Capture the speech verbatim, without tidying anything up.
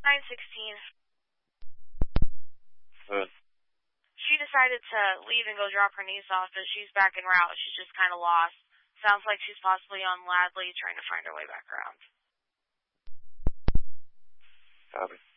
nine sixteen. Uh, She decided to leave and go drop her niece off, but she's back en route. She's just kind of lost. Sounds like she's possibly on Ladley trying to find her way back around. copy.